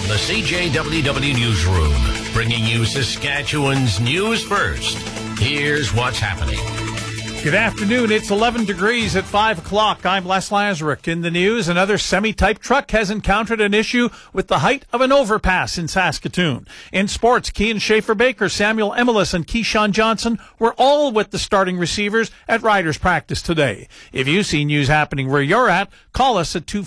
From the CJWW Newsroom, bringing you Saskatchewan's news first. Here's what's happening. Good afternoon. It's 11 degrees at 5 o'clock. I'm Les Lazaruk. In the news, another semi-type truck has encountered an issue with the height of an overpass in Saskatoon. In sports, Kean Schaefer-Baker, Samuel Emelis, and Keyshawn Johnson were all with the starting receivers at Riders practice today. If you see news happening where you're at, call us at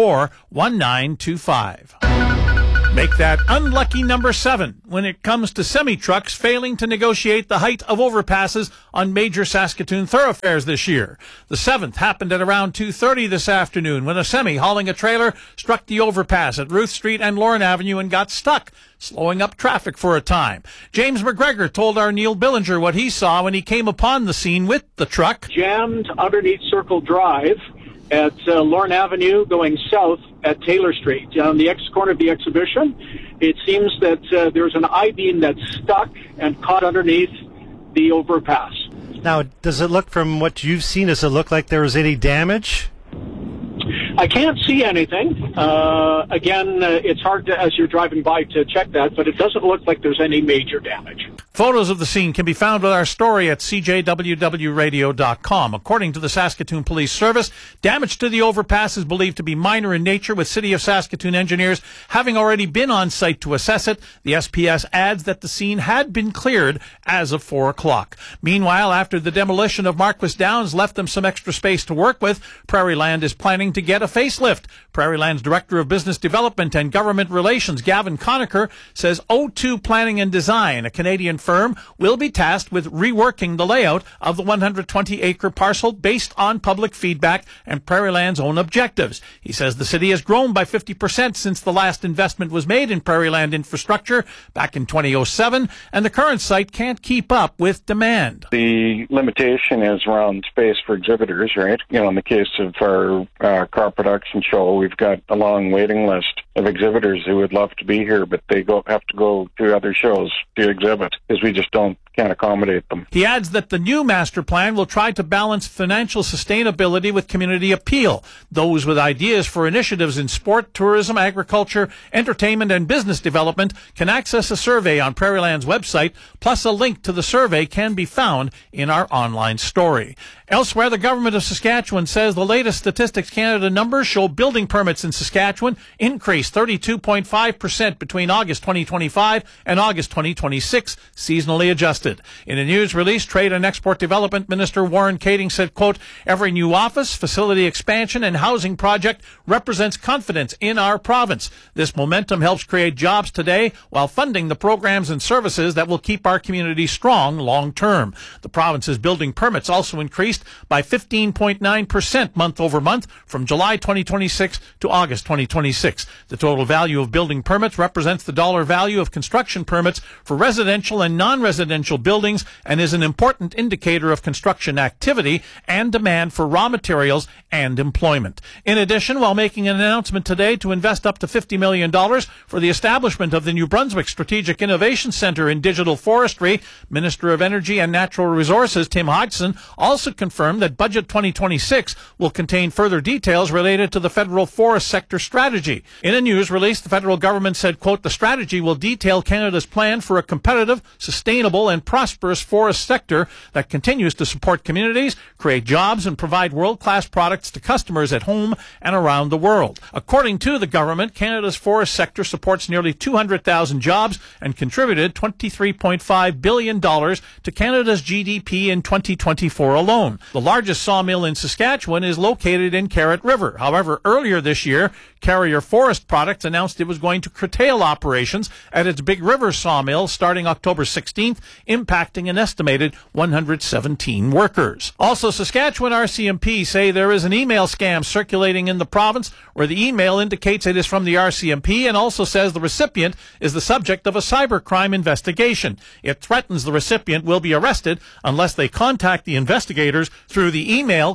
244-1925. Make that unlucky number 7 when it comes to semi-trucks failing to negotiate the height of overpasses on major Saskatoon thoroughfares this year. The 7th happened at around 2:30 this afternoon when a semi hauling a trailer struck the overpass at Ruth Street and Lorne Avenue and got stuck, slowing up traffic for a time. James McGregor told our Neil Billinger what he saw when he came upon the scene with the truck. Jammed underneath Circle Drive at Lorne Avenue going south at Taylor Street. On the corner of the exhibition, it seems that there's an I-beam that's stuck and caught underneath the overpass. Now, does it look, from what you've seen, does it look like there was any damage? I can't see anything. Again, it's hard to, as you're driving by, to check that, but it doesn't look like there's any major damage. Photos of the scene can be found with our story at cjwwradio.com. According to the Saskatoon Police Service, damage to the overpass is believed to be minor in nature, with City of Saskatoon engineers having already been on site to assess it. The SPS adds that the scene had been cleared as of 4 o'clock. Meanwhile, after the demolition of Marquis Downs left them some extra space to work with, Prairieland is planning to get a facelift. Prairieland's Director of Business Development and Government Relations, Gavin Conacher, says O2 Planning and Design, a Canadian firm, will be tasked with reworking the layout of the 120-acre parcel based on public feedback and Prairieland's own objectives. He says the city has grown by 50% since the last investment was made in Prairieland infrastructure back in 2007, and the current site can't keep up with demand. The limitation is around space for exhibitors, right? You know, in the case of our car production show, we've got a long waiting list of exhibitors who would love to be here, but they have to go to other shows to exhibit because we just can't accommodate them. He adds that the new master plan will try to balance financial sustainability with community appeal. Those with ideas for initiatives in sport, tourism, agriculture, entertainment, and business development can access a survey on Prairieland's website, plus a link to the survey can be found in our online story. Elsewhere, the government of Saskatchewan says the latest Statistics Canada numbers show building permits in Saskatchewan increased 32.5% between August 2025 and August 2026, seasonally adjusted. In a news release, Trade and Export Development Minister Warren Kading said, quote, "Every new office, facility expansion, and housing project represents confidence in our province. This momentum helps create jobs today while funding the programs and services that will keep our community strong long term." The province's building permits also increased by 15.9% month over month from July 2026 to August 2026. The total value of building permits represents the dollar value of construction permits for residential and non-residential buildings and is an important indicator of construction activity and demand for raw materials and employment. In addition, while making an announcement today to invest up to $50 million for the establishment of the New Brunswick Strategic Innovation Centre in Digital Forestry, Minister of Energy and Natural Resources Tim Hodgson also confirmed that Budget 2026 will contain further details related to the federal forest sector strategy. In a news release, the federal government said, quote, "The strategy will detail Canada's plan for a competitive, sustainable, and prosperous forest sector that continues to support communities, create jobs, and provide world-class products to customers at home and around the world." According to the government, Canada's forest sector supports nearly 200,000 jobs and contributed $23.5 billion to Canada's GDP in 2024 alone. The largest sawmill in Saskatchewan is located in Carrot River. However, earlier this year, Carrier Forest Products announced it was going to curtail operations at its Big River sawmill starting October 16th, impacting an estimated 117 workers. Also, Saskatchewan RCMP say there is an email scam circulating in the province where the email indicates it is from the RCMP and also says the recipient is the subject of a cybercrime investigation. It threatens the recipient will be arrested unless they contact the investigators through the email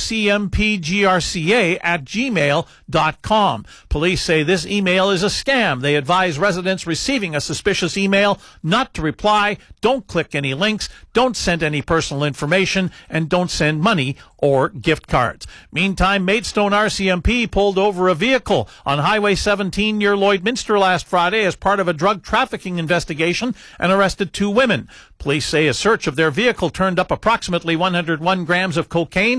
carcmpgrca@gmail.com. Police say this email is a scam. They advise residents receiving a suspicious email not to reply, don't Don't click any links. Don't send any personal information. And don't send money or gift cards. Meantime, Maidstone RCMP pulled over a vehicle on Highway 17 near Lloydminster last Friday as part of a drug trafficking investigation and arrested 2 women. Police say a search of their vehicle turned up approximately 101 grams of cocaine,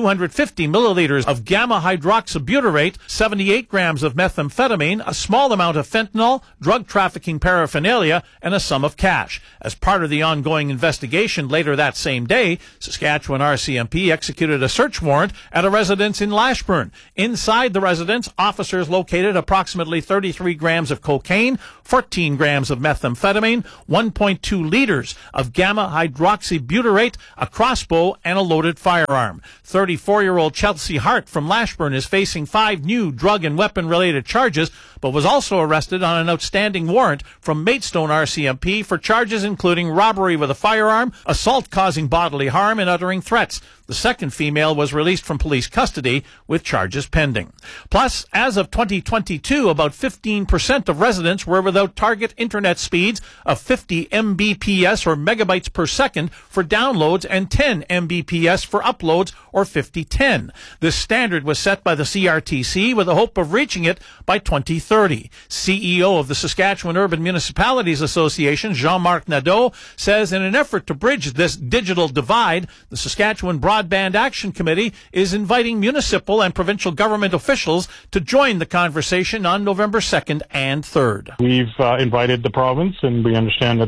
250 milliliters of gamma-hydroxybutyrate, 78 grams of methamphetamine, a small amount of fentanyl, drug trafficking paraphernalia, and a sum of cash. As part of the ongoing investigation later that same day, Saskatchewan RCMP executed a search warrant at a residence in Lashburn. Inside the residence, officers located approximately 33 grams of cocaine, 14 grams of methamphetamine, 1.2 liters of gamma-hydroxybutyrate, a crossbow, and a loaded firearm. 34-year-old Chelsea Hart from Lashburn is facing 5 new drug and weapon-related charges, but was also arrested on an outstanding warrant from Maidstone RCMP for charges including robbery with a firearm, assault causing bodily harm, and uttering threats. The second female was released from police custody with charges pending. Plus, as of 2022, about 15% of residents were without target internet speeds of 50 Mbps or megabytes per second for downloads and 10 Mbps for uploads or 5010. This standard was set by the CRTC with the hope of reaching it by 2030. CEO of the Saskatchewan Urban Municipalities Association, Jean-Marc Nadeau, says in an effort to bridge this digital divide, the Saskatchewan Broadband Action Committee is inviting municipal and provincial government officials to join the conversation on November 2nd and 3rd. We've invited the province, and we understand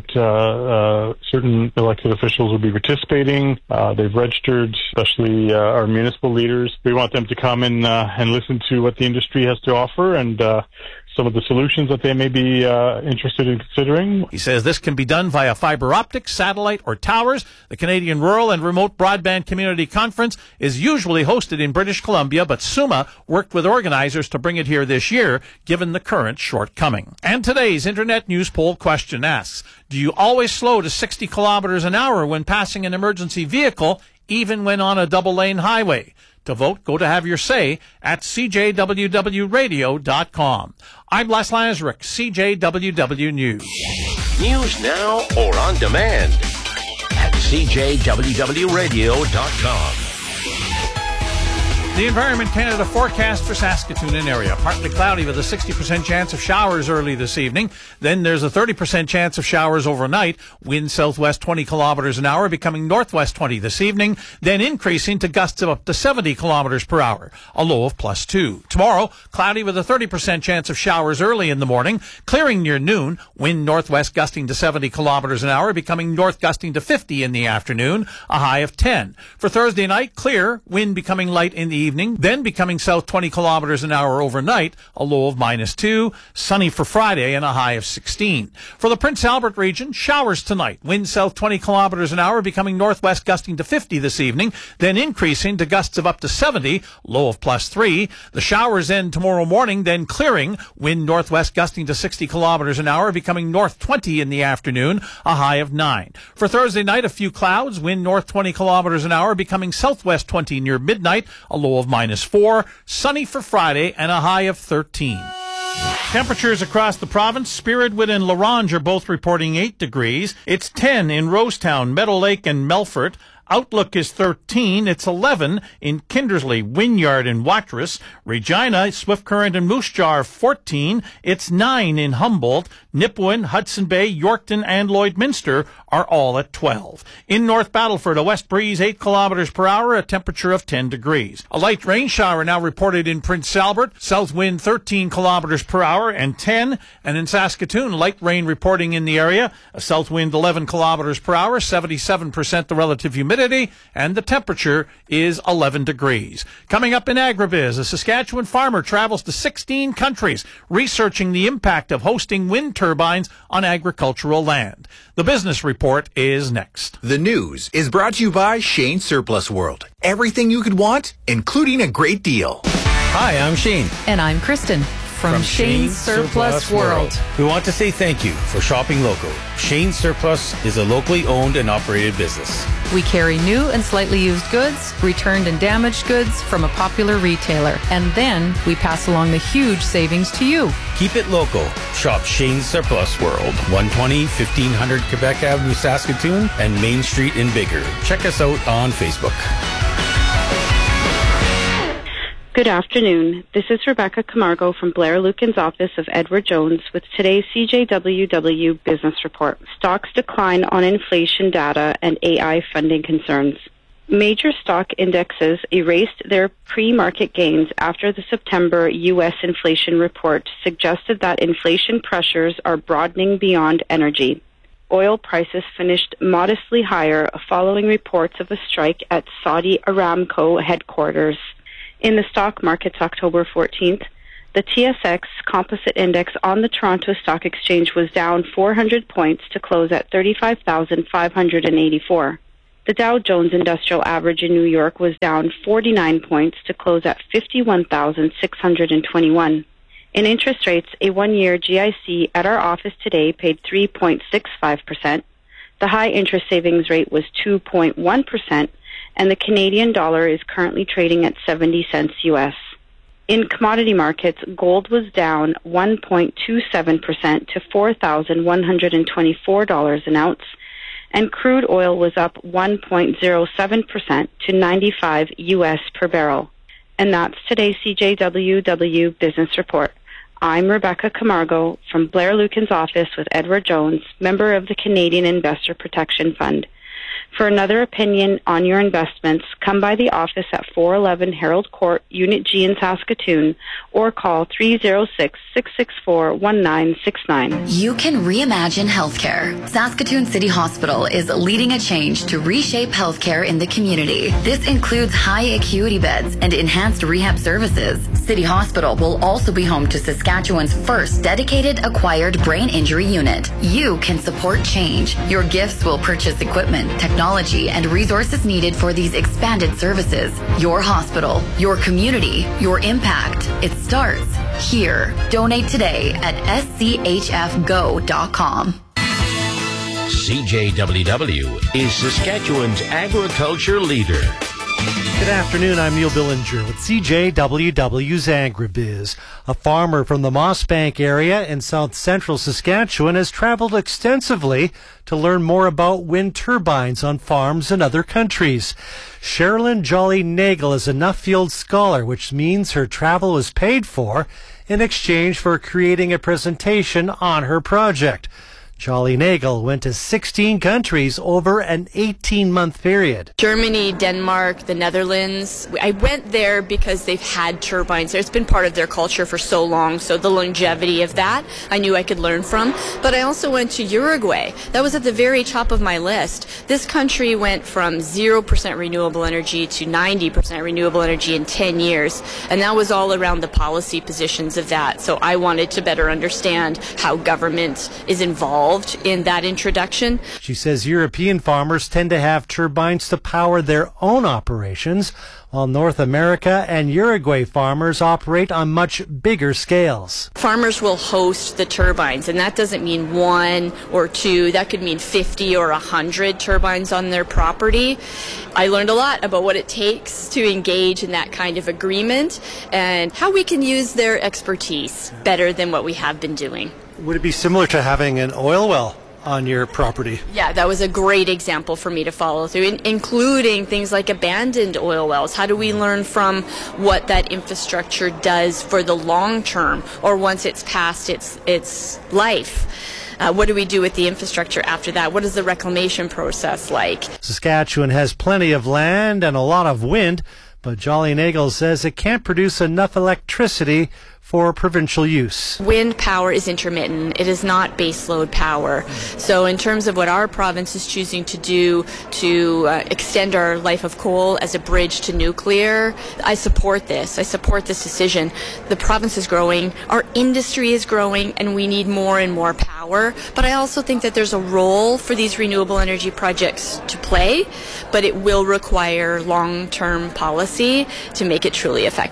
that certain elected officials will be participating. They've registered, especially our municipal leaders. We want them to come and listen to what the industry has to offer and some of the solutions that they may be interested in considering. He says this can be done via fiber optic, satellite, or towers. The Canadian Rural and Remote Broadband Community Conference is usually hosted in British Columbia, but SUMA worked with organizers to bring it here this year, given the current shortcoming. And today's Internet News Poll question asks, do you always slow to 60 kilometers an hour when passing an emergency vehicle, even when on a double-lane highway? To vote, go to have your say at cjwwradio.com. I'm Les Lazaruk, CJWW News. News now or on demand at cjwwradio.com. The Environment Canada forecast for Saskatoon and area. Partly cloudy with a 60% chance of showers early this evening. Then there's a 30% chance of showers overnight. Wind southwest 20 kilometers an hour, becoming northwest 20 this evening. Then increasing to gusts of up to 70 kilometers per hour. A low of +2. Tomorrow, cloudy with a 30% chance of showers early in the morning. Clearing near noon. Wind northwest gusting to 70 kilometers an hour, becoming north gusting to 50 in the afternoon. A high of 10. For Thursday night, clear. Wind becoming light in the evening, then becoming south 20 kilometers an hour overnight, a low of -2. Sunny for Friday and a high of 16. For the Prince Albert region, showers tonight. Wind south 20 kilometers an hour, becoming northwest gusting to 50 this evening, then increasing to gusts of up to 70, low of +3. The showers end tomorrow morning, then clearing. Wind northwest gusting to 60 kilometers an hour, becoming north 20 in the afternoon, a high of 9. For Thursday night, a few clouds. Wind north 20 kilometers an hour, becoming southwest 20 near midnight, a low of -4, sunny for Friday, and a high of 13. Temperatures across the province, Spiritwood and La Ronge are both reporting 8 degrees. It's 10 in Rosetown, Meadow Lake, and Melfort. Outlook is 13. It's 11 in Kindersley, Wynyard, and Watrous. Regina, Swift Current, and Moose Jaw 14. It's 9 in Humboldt. Nipawin, Hudson Bay, Yorkton, and Lloydminster are all at 12. In North Battleford, a west breeze 8 kilometers per hour, a temperature of 10 degrees. A light rain shower now reported in Prince Albert. South wind 13 kilometers per hour and 10. And in Saskatoon, light rain reporting in the area. A south wind 11 kilometers per hour, 77% the relative humidity, and the temperature is 11 degrees. Coming up in Agribiz, a Saskatchewan farmer travels to 16 countries researching the impact of hosting wind turbines on agricultural land. The business report is next. The news is brought to you by Shane Surplus World. Everything you could want, including a great deal. Hi, I'm Shane. And I'm Kristen. from Shane's Surplus World. We want to say thank you for shopping local. Shane's Surplus is a locally owned and operated business. We carry new and slightly used goods, returned and damaged goods from a popular retailer, and then we pass along the huge savings to you. Keep it local. Shop Shane's Surplus World, 120 1500 Quebec Avenue, Saskatoon, and Main Street in Bigger. Check us out on Facebook. Good afternoon. This is Rebecca Camargo from Blair Lucan's office of Edward Jones with today's CJWW Business Report. Stocks decline on inflation data and AI funding concerns. Major stock indexes erased their pre-market gains after the September U.S. inflation report suggested that inflation pressures are broadening beyond energy. Oil prices finished modestly higher following reports of a strike at Saudi Aramco headquarters. In the stock markets October 14th, the TSX Composite Index on the Toronto Stock Exchange was down 400 points to close at 35,584. The Dow Jones Industrial Average in New York was down 49 points to close at 51,621. In interest rates, a one-year GIC at our office today paid 3.65%. The high interest savings rate was 2.1%. And the Canadian dollar is currently trading at 70 cents U.S. In commodity markets, gold was down 1.27% to $4,124 an ounce, and crude oil was up 1.07% to 95 U.S. per barrel. And that's today's CJWW Business Report. I'm Rebecca Camargo from Blair Lucan's office with Edward Jones, member of the Canadian Investor Protection Fund. For another opinion on your investments, come by the office at 411 Herald Court, Unit G in Saskatoon, or call 306-664-1969. You can reimagine healthcare. Saskatoon City Hospital is leading a change to reshape healthcare in the community. This includes high acuity beds and enhanced rehab services. City Hospital will also be home to Saskatchewan's first dedicated acquired brain injury unit. You can support change. Your gifts will purchase equipment, technology, and resources needed for these expanded services. Your hospital, your community, your impact. It starts here. Donate today at schfgo.com. CJWW is Saskatchewan's agriculture leader. Good afternoon, I'm Neil Billinger with CJWW's AgriBiz. A farmer from the Mossbank area in south central Saskatchewan has traveled extensively to learn more about wind turbines on farms in other countries. Sherilyn Jolly-Nagel is a Nuffield Scholar, which means her travel was paid for in exchange for creating a presentation on her project. Jolly-Nagel went to 16 countries over an 18-month period. Germany, Denmark, the Netherlands. I went there because they've had turbines there. It's been part of their culture for so long, so the longevity of that I knew I could learn from. But I also went to Uruguay. That was at the very top of my list. This country went from 0% renewable energy to 90% renewable energy in 10 years, and that was all around the policy positions of that. So I wanted to better understand how government is involved in that introduction. She says European farmers tend to have turbines to power their own operations, while North America and Uruguay farmers operate on much bigger scales. Farmers will host the turbines, and that doesn't mean one or two. That could mean 50 or 100 turbines on their property. I learned a lot about what it takes to engage in that kind of agreement and how we can use their expertise better than what we have been doing. Would it be similar to having an oil well on your property? Yeah, that was a great example for me to follow through, including things like abandoned oil wells. How do we learn from what that infrastructure does for the long term, or once it's past its life? What do we do with the infrastructure after that? What is the reclamation process like? Saskatchewan has plenty of land and a lot of wind, but Jolly-Nagel says it can't produce enough electricity for provincial use. Wind power is intermittent. It is not baseload power. So in terms of what our province is choosing to do to extend our life of coal as a bridge to nuclear, I support this. I support this decision. The province is growing, our industry is growing, and we need more and more power. But I also think that there's a role for these renewable energy projects to play, but it will require long-term policy to make it truly effective.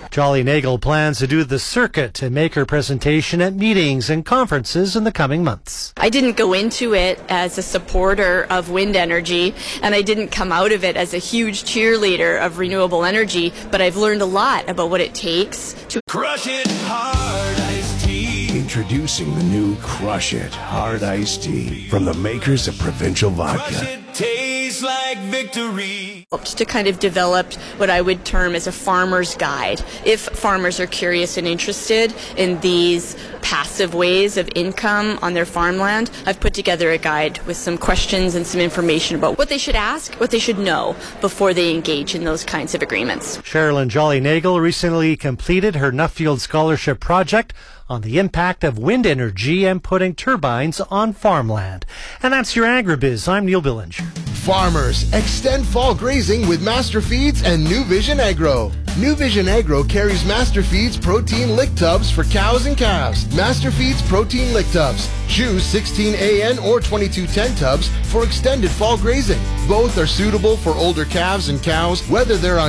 Jolly Nagel plans to do the circuit and make her presentation at meetings and conferences in the coming months. I didn't go into it as a supporter of wind energy, and I didn't come out of it as a huge cheerleader of renewable energy, but I've learned a lot about what it takes to crush it hard iced tea. Introducing the new Crush It Hard Iced Tea from the makers of Provincial Vodka. Crush it tastes like victory. To kind of develop what I would term as a farmer's guide. If farmers are curious and interested in these passive ways of income on their farmland, I've put together a guide with some questions and some information about what they should ask, what they should know before they engage in those kinds of agreements. Sherilyn Jolly Nagel recently completed her Nuffield Scholarship project on the impact of wind energy and putting turbines on farmland. And that's your Agribiz. I'm Neil Billinger. Farmers, extend fall grazing with Master Feeds and New Vision Agro. New Vision Agro carries Master Feeds protein lick tubs for cows and calves. Master Feeds protein lick tubs. Choose 16 AN or 2210 tubs for extended fall grazing. Both are suitable for older calves and cows, whether they're on